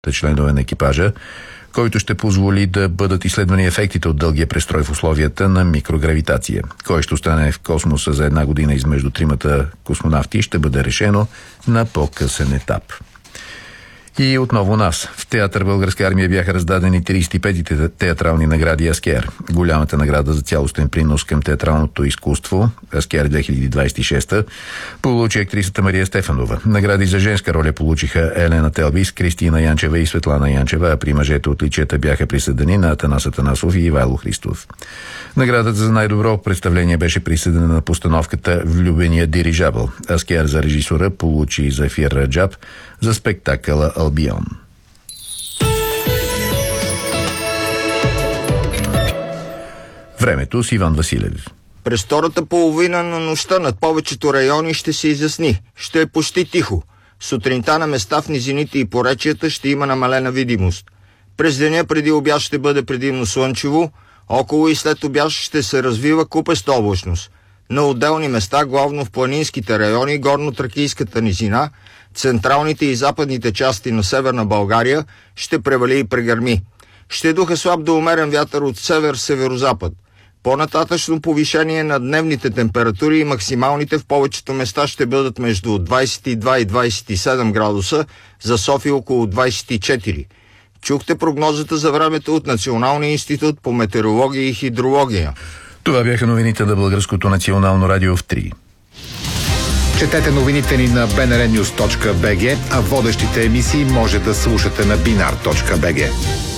членове на екипажа, който ще позволи да бъдат изследвани ефектите от дългия престрой в условията на микрогравитация. Кой ще остане в космоса за една година измежду тримата космонавти ще бъде решено на по-късен етап. И отново нас. В Театър Българска армия бяха раздадени 35-те театрални награди Аскер. Голямата награда за цялостен принос към театралното изкуство, Аскер 2026, получи актрисата Мария Стефанова. Награди за женска роля получиха Елена Телбис, Кристина Янчева и Светлана Янчева, а при мъжете отличията бяха присъдени на Атанас Атанасов и Ивайло Христов. Наградата за най-добро представление беше присъдена на постановката Влюбения дирижабъл. Аскер за режисура получи Зафир Раджаб за спектакъла Албион. Времето с Иван Василев. През втората половина на нощта над повечето райони ще се изясни. Ще е почти тихо. Сутринта на места в низините и поречията ще има намалена видимост. През деня преди обяд ще бъде предимно слънчево, около и след обяд ще се развива купеста облачност. На отделни места, главно в планинските райони, горно-тракийската низина, централните и западните части на Северна България ще превали и прегърми. Ще духа слаб до умерен вятър от север-северозапад. По-нататъчно повишение на дневните температури и максималните в повечето места ще бъдат между 22 и 27 градуса, за София около 24. Чухте прогнозата за времето от Националния институт по метеорология и хидрология. Това бяха новините на Българското национално радио в 3. Четете новините ни на bnrnews.bg, а водещите емисии може да слушате на binar.bg.